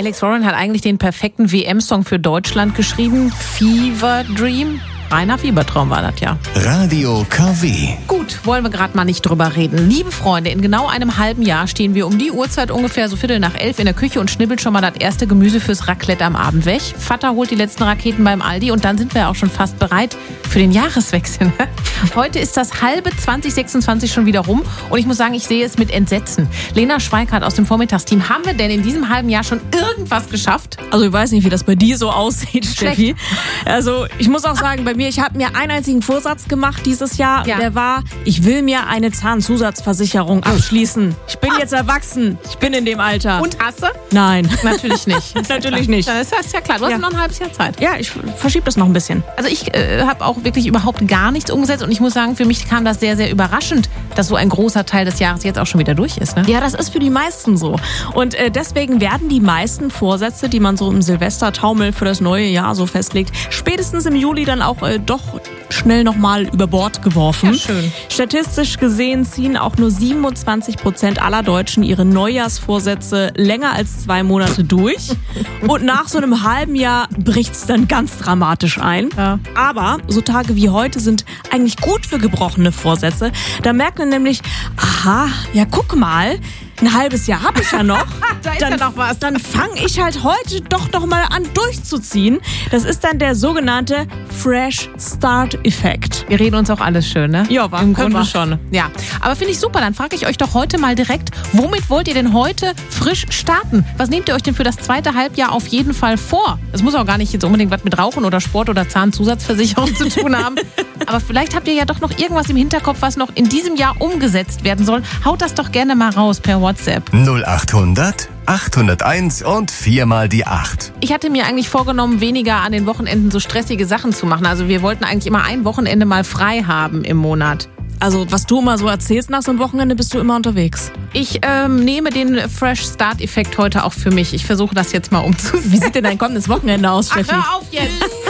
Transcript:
Alex Warren hat eigentlich den perfekten WM-Song für Deutschland geschrieben. Fever Dream. Reiner Fiebertraum war das ja. Radio KW. Gut, wollen wir gerade mal nicht drüber reden. Liebe Freunde, in genau einem halben Jahr stehen wir um die Uhrzeit ungefähr so 11:15 in der Küche und schnibbeln schon mal das erste Gemüse fürs Raclette am Abend weg. Vater holt die letzten Raketen beim Aldi und dann sind wir auch schon fast bereit für den Jahreswechsel. Heute ist das halbe 2026 schon wieder rum und ich muss sagen, ich sehe es mit Entsetzen. Lena Schweikart aus dem Vormittagsteam, haben wir denn in diesem halben Jahr schon irgendwas geschafft? Also ich weiß nicht, wie das bei dir so aussieht, Steffi. Also ich muss auch sagen, bei mir, ich habe mir einen einzigen Vorsatz gemacht dieses Jahr. Ja. Der war, ich will mir eine Zahnzusatzversicherung abschließen. Ich bin jetzt erwachsen. Ich bin in dem Alter. Und hasse? Nein. Natürlich nicht. Natürlich nicht. Das ist ja klar, du hast noch ein halbes Jahr Zeit. Ja, ich verschiebe das noch ein bisschen. Also ich habe auch wirklich überhaupt gar nichts umgesetzt und ich muss sagen, für mich kam das sehr, sehr überraschend, dass so ein großer Teil des Jahres jetzt auch schon wieder durch ist. Ne? Ja, das ist für die meisten so. Und deswegen werden die meisten Vorsätze, die man so im Silvestertaumel für das neue Jahr so festlegt, spätestens im Juli dann auch doch schnell nochmal über Bord geworfen. Ja, schön. Statistisch gesehen ziehen auch nur 27% aller Deutschen ihre Neujahrsvorsätze länger als 2 Monate durch. Und nach so einem halben Jahr bricht's dann ganz dramatisch ein. Ja. Aber so Tage wie heute sind eigentlich gut für gebrochene Vorsätze. Da merkt man nämlich, aha, ja guck mal, ein halbes Jahr habe ich ja noch. Da ist ja noch was. Dann fange ich halt heute doch noch mal an durchzuziehen. Das ist dann der sogenannte Fresh Start Effekt. Wir reden uns auch alles schön, ne? Ja, im können Grunde wir. schon. Ja, aber finde ich super. Dann frage ich euch doch heute mal direkt, womit wollt ihr denn heute frisch starten? Was nehmt ihr euch denn für das zweite Halbjahr auf jeden Fall vor? Das muss auch gar nicht jetzt unbedingt was mit Rauchen oder Sport oder Zahnzusatzversicherung zu tun haben. Aber vielleicht habt ihr ja doch noch irgendwas im Hinterkopf, was noch in diesem Jahr umgesetzt werden soll. Haut das doch gerne mal raus per WhatsApp. 0800 801 und 4 mal die 8. Ich hatte mir eigentlich vorgenommen, weniger an den Wochenenden so stressige Sachen zu machen. Also wir wollten eigentlich immer ein Wochenende mal frei haben im Monat. Also was du immer so erzählst nach so einem Wochenende, bist du immer unterwegs. Ich nehme den Fresh Start Effekt heute auch für mich. Ich versuche das jetzt mal umzusetzen. Wie sieht denn dein kommendes Wochenende aus, Steffi? Ach, hör auf jetzt!